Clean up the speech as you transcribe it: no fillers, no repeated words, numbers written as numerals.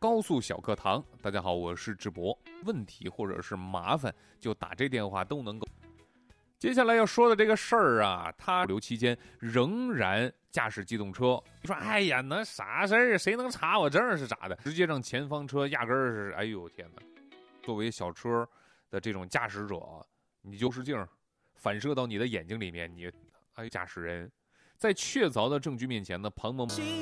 高速小课堂，大家好，我是智博。问题或者是麻烦，就打这电话都能够。接下来要说的这个事儿啊，他保留期间仍然驾驶机动车。你说，哎呀，那啥事儿？谁能查我证是咋的？直接让前方车压根儿是，哎呦天哪！作为小车的这种驾驶者，你就视镜反射到你的眼睛里面，你驾驶人在确凿的证据面前呢，庞某